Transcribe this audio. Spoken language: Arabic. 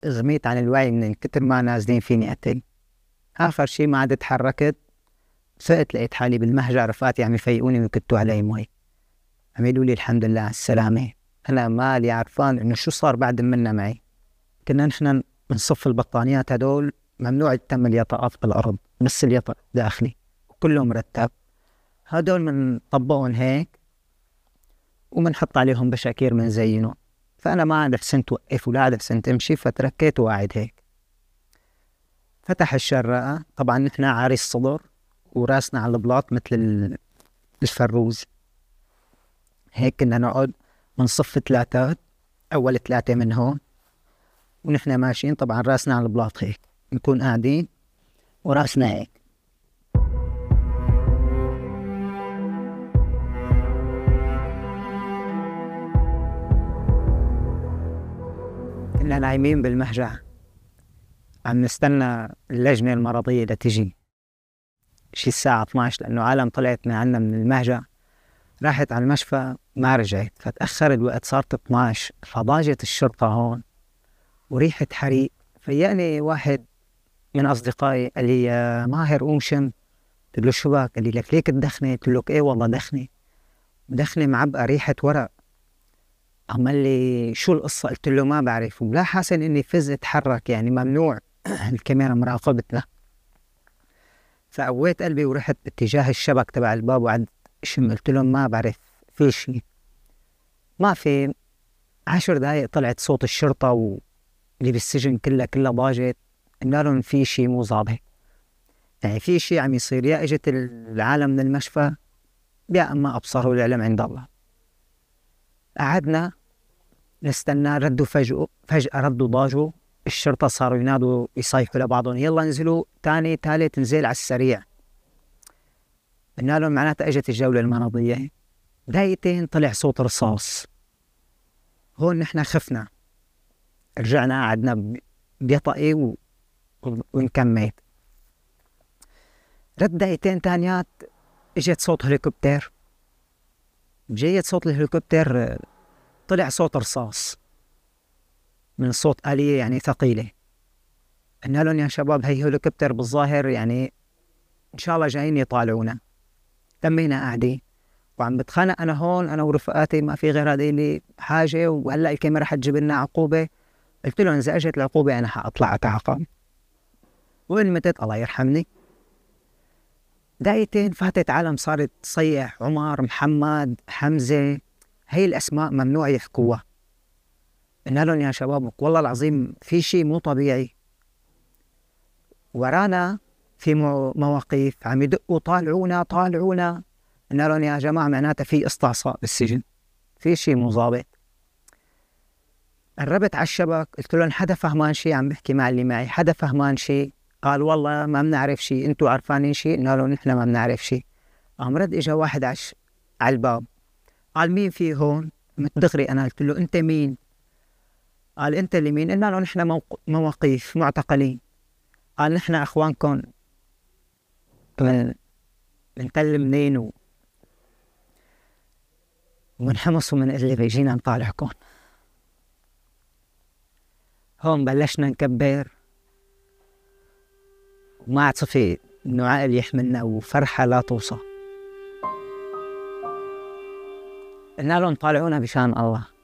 غميت عن الوعي من كتر ما نازلين فيني قتل. آخر شي ما عاد تحركت، فقت لقيت حالي بالمهجع، رفقاتي عم يفيقوني ويكتوا علي مي، عم يقولوا لي الحمد لله على السلامة. أنا مالي عرفان إنه شو صار بعد منا معي. كنا نحن بنصف البطانيات هدول، ممنوع تتم اليطاقات بالأرض، نص اليطاق داخلي وكله مرتب. هدول منطبقهم هيك ومنحط عليهم بشاكير منزينه. فأنا ما عاد حسنت وقف ولا عاد حسنت أمشي، فتركيت وقاعد هيك. فتح الشراقة، طبعا نحن عاري الصدر وراسنا على البلاط مثل الفروز هيك. كنا نقعد منصف ثلاثات، أول ثلاثة من هون ونحن ماشيين، طبعا راسنا على البلاط هيك، نكون قاعدين وراسنا هيك. كنا نايمين بالمهجع عم نستنى اللجنة المرضية لتجي، شي الساعة 12، لأنه عالم طلعت من عنا من المهجع راحت على المشفى ما رجعت، فتأخر الوقت، صارت 12. فضاجت الشرطة هون وريحة حريق. فيعني واحد من أصدقائي قال لي يا ماهر قوم شم. قلت له شو بك؟ قال لي لك ليك تدخني؟ قلت له ايه والله دخني معبقة ريحة ورق. عمل لي شو القصة؟ قلت له ما بعرف، ولا حاسن اني فز اتحرك، يعني ممنوع الكاميرا مراقبتنا. فقويت قلبي ورحت باتجاه الشبك تبع الباب وقعدت شم. قلت لهم ما بعرف في شيء، ما في. 10 دقايق طلعت صوت الشرطة واللي بالسجن كلها ضاجت. قلنا لهم في شيء مو ظابط، يعني في شيء عم يصير. يا اجت العالم من المشفى يا اما ابصروا العلم عند الله. قعدنا نستنى، ردوا فجأة ردوا ضاجوا. الشرطة صاروا ينادوا يصيحوا لبعضهم يلا انزلوا، تاني تالت نزل على السريع. قلنا لهم معناتها اجت الجولة المرضية. دقيقتين طلع صوت رصاص. هون نحن خفنا، رجعنا قعدنا بيطقي ونكمل. رد دقيقتين تانيات اجت صوت هليكوبتر. بجيت صوت الهليكوبتر طلع صوت رصاص من صوت آلية يعني ثقيلة. قلنا لهم يا شباب هي هليكوبتر بالظاهر، يعني إن شاء الله جايين يطالعونا. تمينا قاعدين وعم بتخانق أنا هون، أنا ورفقاتي، ما في غير هذيلي حاجة، وهلأ الكاميرا حتجيب لنا عقوبة. قلت لهم إذا أجت العقوبة أنا حأطلع أتعاقب. وين متت الله يرحمني. دقيقتين فاتت عالم صارت تصيح عمر، محمد، حمزة، هي الأسماء ممنوع يحكوها. قلنا لهم يا شباب والله العظيم في شيء مو طبيعي. ورانا في مواقف عم يدقوا طالعونا. قلنا لهم يا جماعة معناتها في استعصاء بالسجن، في شيء مو ظابط. قربت على الشبك، قلت لهم حدا فهمان شيء؟ عم بحكي مع اللي معي، حدا فهمان شيء؟ قال والله ما بنعرف شيء، انتوا عرفانين شيء؟ قلنا له نحن ما بنعرف شيء. قام رد اجا واحد على الباب، قال مين في هون؟ دغري انا قلت له انت مين؟ قال انت اللي مين؟ قلنا له نحن مواقيف معتقلين. قال نحن اخوانكم من تل منين ومن حمص ومن إدلب، جينا نطالعكم. هون بلشنا نكبر وما عاد صفي انه عقل يحملنا وفرحة لا توصف. قلنا لهم طالعونا بشان الله.